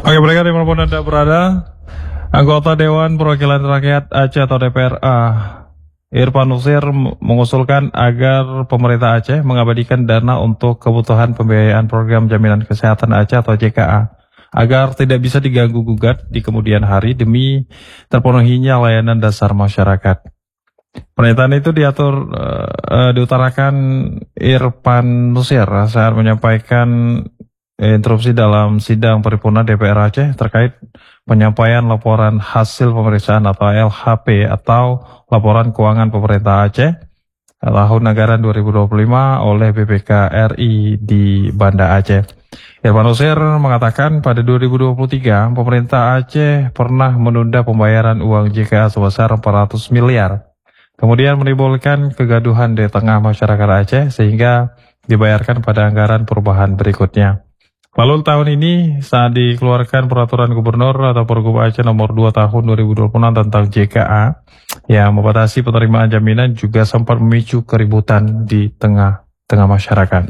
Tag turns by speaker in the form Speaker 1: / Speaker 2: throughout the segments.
Speaker 1: Oke, mereka dimanapun Anda berada, anggota Dewan Perwakilan Rakyat Aceh atau DPRA, Irfan Nusir mengusulkan agar pemerintah Aceh mengabadikan dana untuk kebutuhan pembiayaan program jaminan kesehatan Aceh atau JKA, agar tidak bisa diganggu-gugat di kemudian hari demi terpenuhinya layanan dasar masyarakat. Pernyataan itu diutarakan Irfan Nusir saat menyampaikan interupsi dalam sidang paripurna DPR Aceh terkait penyampaian laporan hasil pemeriksaan atau LHP atau laporan keuangan pemerintah Aceh tahun anggaran 2025 oleh BPK RI di Banda Aceh. Irfan Nusir mengatakan pada 2023 pemerintah Aceh pernah menunda pembayaran uang JKA sebesar 400 miliar. Kemudian menimbulkan kegaduhan di tengah masyarakat Aceh sehingga dibayarkan pada anggaran perubahan berikutnya. Lalu tahun ini saat dikeluarkan peraturan gubernur atau Pergub Aceh nomor 2 tahun 2026 tentang JKA yang membatasi penerimaan jaminan juga sempat memicu keributan di tengah masyarakat.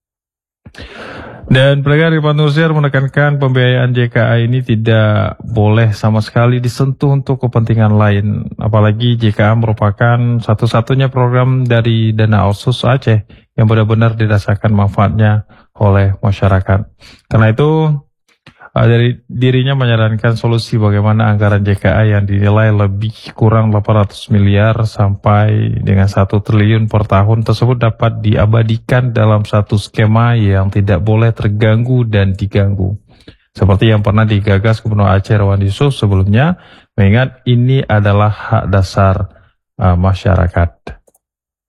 Speaker 1: Dan pendengar, Irfan Nusir menekankan pembiayaan JKA ini tidak boleh sama sekali disentuh untuk kepentingan lain. Apalagi JKA merupakan satu-satunya program dari dana otsus Aceh yang benar-benar dirasakan manfaatnya oleh masyarakat. Karena itu dari dirinya menyarankan solusi bagaimana anggaran JKA yang dinilai lebih kurang 800 miliar sampai dengan 1 triliun per tahun tersebut dapat diabadikan dalam satu skema yang tidak boleh terganggu dan diganggu. Seperti yang pernah digagas Gubernur Aceh Irwan Yusuf sebelumnya, mengingat ini adalah hak dasar masyarakat.